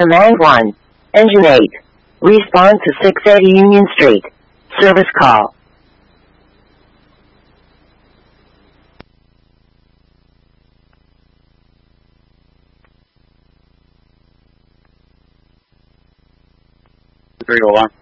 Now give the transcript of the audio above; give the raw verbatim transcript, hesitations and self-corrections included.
Command one. Engine eight. Respond to six eighty Union Street. Service call. three oh one.